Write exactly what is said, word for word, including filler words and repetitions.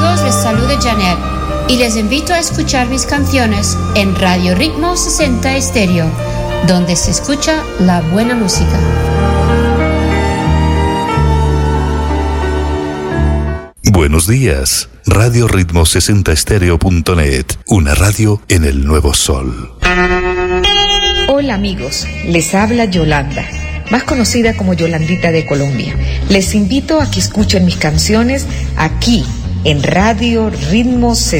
amigos, les saluda Janet y les invito a escuchar mis canciones en Radio Ritmo sesenta Estéreo, donde se escucha la buena música. Buenos días, Radio Ritmo sesenta Estéreo punto net, una radio en el nuevo sol. Hola amigos, les habla Yolanda, más conocida como Yolandita de Colombia. Les invito a que escuchen mis canciones aquí en Radio Ritmo sesenta.